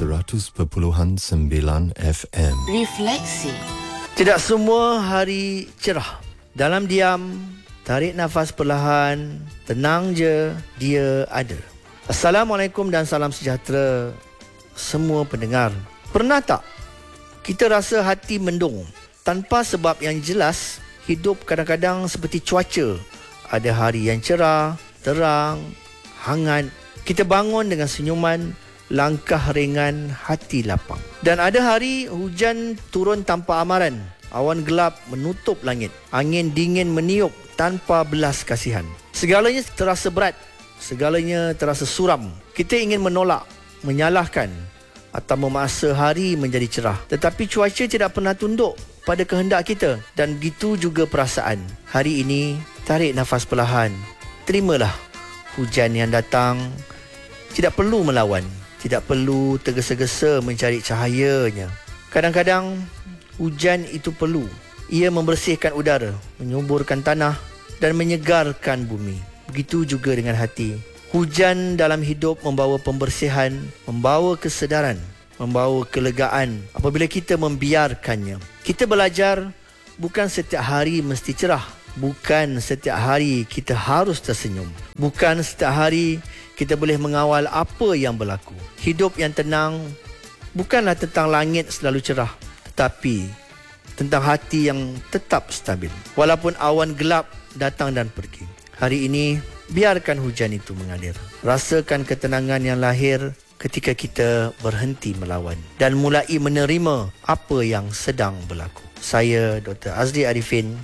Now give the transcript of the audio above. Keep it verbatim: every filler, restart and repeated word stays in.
seratus perpuluhan sembilan F M. Refleksi. Tidak semua hari cerah. Dalam diam, tarik nafas perlahan, tenang je, dia ada. Assalamualaikum dan salam sejahtera semua pendengar. Pernah tak kita rasa hati mendung tanpa sebab yang jelas? Hidup kadang-kadang seperti cuaca. Ada hari yang cerah, terang, hangat. Kita bangun dengan senyuman, langkah ringan, hati lapang. Dan ada hari hujan turun tanpa amaran. Awan gelap menutup langit. Angin dingin meniup tanpa belas kasihan. Segalanya terasa berat. Segalanya terasa suram. Kita ingin menolak, menyalahkan atau memaksa hari menjadi cerah. Tetapi cuaca tidak pernah tunduk pada kehendak kita. Dan begitu juga perasaan. Hari ini, tarik nafas perlahan. Terimalah hujan yang datang. Tidak perlu melawan. Tidak perlu tergesa-gesa mencari cahayanya. Kadang-kadang, hujan itu perlu. Ia membersihkan udara, menyuburkan tanah dan menyegarkan bumi. Begitu juga dengan hati. Hujan dalam hidup membawa pembersihan, membawa kesedaran, membawa kelegaan apabila kita membiarkannya. Kita belajar bukan setiap hari mesti cerah. Bukan setiap hari kita harus tersenyum. Bukan setiap hari kita boleh mengawal apa yang berlaku. Hidup yang tenang bukanlah tentang langit selalu cerah, tetapi tentang hati yang tetap stabil. Walaupun awan gelap datang dan pergi. Hari ini, biarkan hujan itu mengalir. Rasakan ketenangan yang lahir ketika kita berhenti melawan dan mulai menerima apa yang sedang berlaku. Saya Doktor Azli Arifin